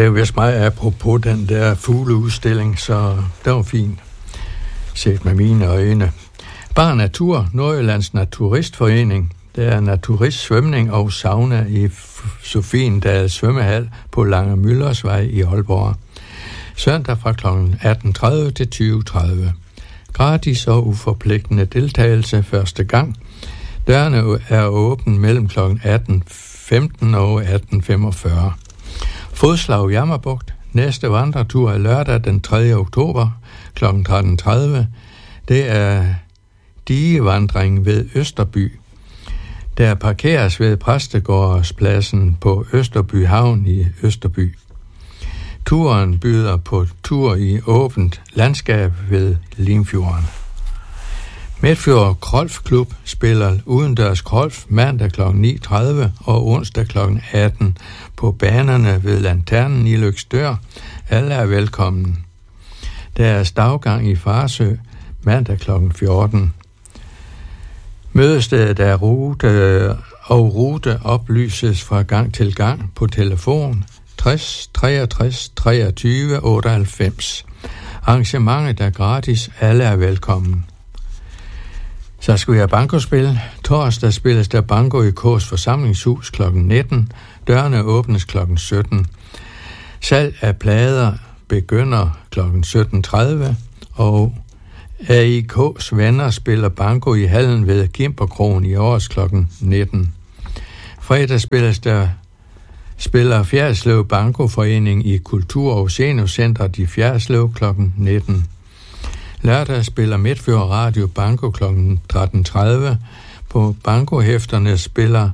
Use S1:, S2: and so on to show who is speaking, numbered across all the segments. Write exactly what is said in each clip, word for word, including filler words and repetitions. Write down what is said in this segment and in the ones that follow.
S1: er vist meget apropos den der fugleudstilling, så det var fint set med mine øjne. Bar Natur, Nordjyllands Naturistforening. Det er naturistsvømning og sauna i Sofiendal Svømmehal på Lange Møllersvej i Aalborg. Søndag fra kl. atten tredive til tyve tredive. Gratis og uforpligtende deltagelse første gang. Dørene er åbne mellem kl. atten femten og atten femogfyrre. Fodslag Jammerbugt. Næste vandretur er lørdag den tredje oktober kl. tretten tredive. Det er digevandring ved Østerby. Der parkeres ved Præstegårdspladsen på Østerby Havn i Østerby. Turen byder på tur i åbent landskab ved Limfjorden. Midtfjord Golfklub spiller udendørs golf mandag kl. ni tredive og onsdag kl. atten på banerne ved Lanternen i Løgstør. Alle er velkommen. Der er stavgang i Farsø mandag kl. fjorten. Mødestedet er rute og rute oplyses fra gang til gang på telefon tres treogtres treogtyve otteoghalvfems. Arrangementet er gratis. Alle er velkommen. Så skal vi have bankospil. Torsdag spilles der banko i Kås Forsamlingshus kl. nitten. Dørene åbnes kl. sytten. Salg af plader begynder kl. sytten tredive, og A I K's venner spiller banko i hallen ved Gimperkrogen i Års kl. nitten. Fredag spilles der spiller Fjerdslev Bankoforening i Kultur- og Seniorcentret i Fjerdslev kl. nitten. Lørdag spiller Midtfjord Radio Banko kl. tretten tredive. På bankohæfterne spiller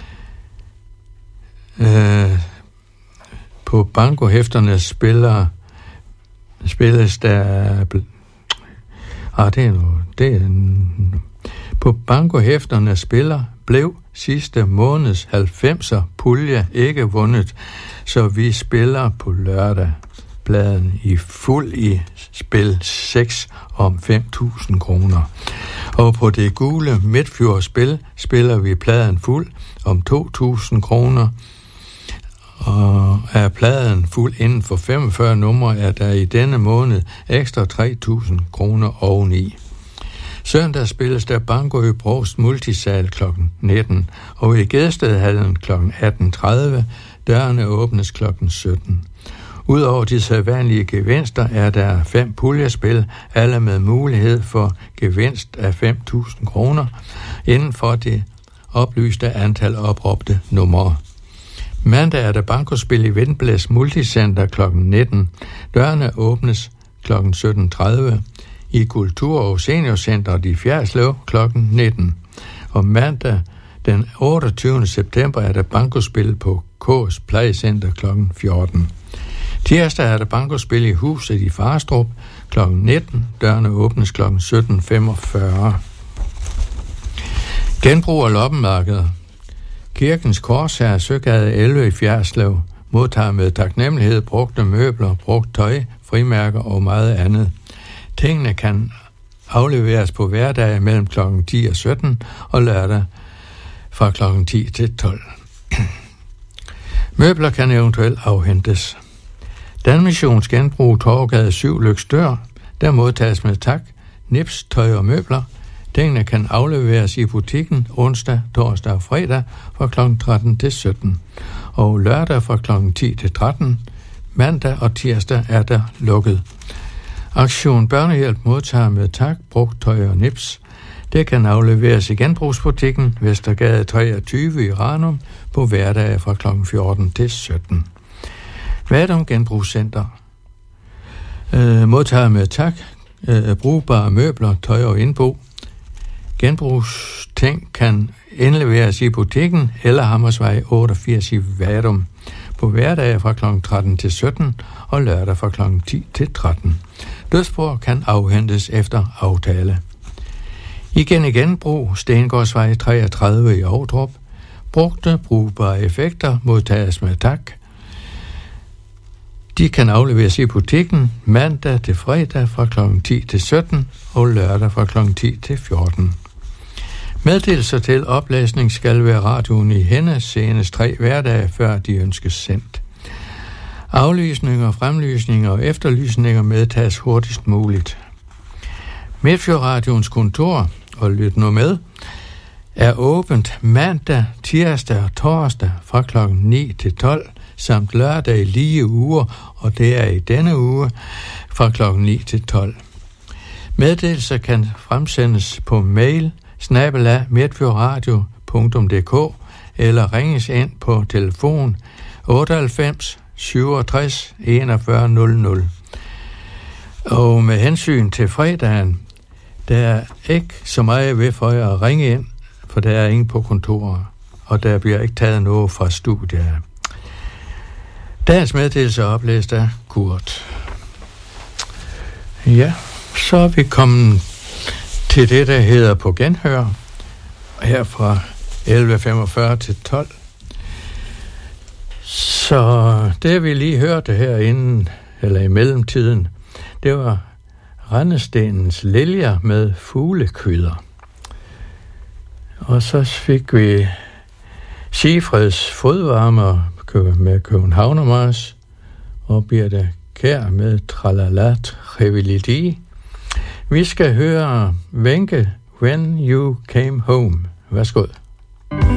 S1: øh, på bankohæfterne spiller spilles der ah, det er nu det er en, på bankohæfterne spiller blev sidste måneds halvfemser pulje ikke vundet, så vi spiller på lørdag pladen i fuld i spil seks om fem tusind kroner. Og på det gule Midtfjord spil spiller vi pladen fuld om to tusind kroner. Og er pladen fuld inden for femogfyrre numre, er der i denne måned ekstra tre tusind kroner oveni. Søndag spilles der banko i Brovst Multisal kl. nitten, og i Gedstedhallen kl. atten tredive. Dørene åbnes kl. sytten. Udover de sædvanlige gevinster er der fem puljespil, alle med mulighed for gevinst af fem tusind kroner, inden for det oplyste antal opråbte numre. Mandag er der bankospil i Vindblæs Multicenter kl. nitten. Dørene åbnes kl. sytten tredive. I Kultur- og Seniorcentret i Fjerdslev kl. nitten. Og mandag den otteogtyvende september er der bankospil på K's Plejecenter kl. fjorten. Tirsdag er der bankospil i Huset i Farstrup kl. nitten. Dørene åbnes kl. sytten femogfyrre. Genbrug af loppemarkeder. Kirkens Korshær, Søgade elleve i Fjerdslev, modtager med taknemmelighed brugte møbler, brugt tøj, frimærker og meget andet. Tingene kan afleveres på hverdage mellem klokken ti og sytten og lørdag fra klokken ti til tolv. Møbler kan eventuelt afhentes. Danmissions Genbrug, Torvgade syv, Løgstør, der modtages med tak, nips, tøj og møbler. Tingene kan afleveres i butikken onsdag, torsdag og fredag fra klokken tretten til sytten, og lørdag fra klokken ti til tretten. Mandag og tirsdag er der lukket. Aktion Børnehjælp modtager med tak, brugt tøj og nips. Det kan afleveres i genbrugsbutikken Vestergade treogtyve i Ranum på hverdage fra klokken fjorten til sytten. Vadum Genbrugscenter øh, modtager med tak, øh, brugbare møbler, tøj og indbo. Genbrugsting kan indleveres i butikken eller Hammersvej otteogfirs i Vadum på hverdage fra klokken tretten til sytten og lørdag fra klokken ti til tretten. Dødsbord kan afhentes efter aftale. Igen i genbrug, Stengårdsvej treogtredive i Ovdrup. Brugte brugbare effekter modtages med tak. De kan afleveres i butikken mandag til fredag fra klokken ti til sytten og lørdag fra klokken ti til fjorten. Meddelelser til oplæsning skal være radioen i hende senest tre hverdage, før de ønskes sendt. Aflysninger, fremlysninger og efterlysninger medtages hurtigst muligt. Midtfjordradions kontor, og lyt nu med, er åbent mandag, tirsdag og torsdag fra klokken ni til tolv, samt lørdag i lige uger, og det er i denne uge fra klokken ni til tolv. Meddelelser kan fremsendes på mail snabel-a midtfjordradio punktum d k eller ringes ind på telefon otteoghalvfems syvogtres enogfyrre nul nul. Og med hensyn til fredagen, der er ikke så meget ved for jer at ringe ind, for der er ingen på kontoret, og der bliver ikke taget noget fra studiet. Dagens meddelelse er oplæst af Kurt. Ja, så er vi kommet til det, der hedder På Genhør, her fra elleve femogfyrre til tolv. Så det, vi lige hørte herinde, eller i mellemtiden, det var Randestenens Liljer med fuglekvyder. Og så fik vi Sigfreds Fodvarmer med Københavnermars, og Birte Kjær med Tralala Trivilidi. Vi skal høre Wenche When You Came Home. Værsgo.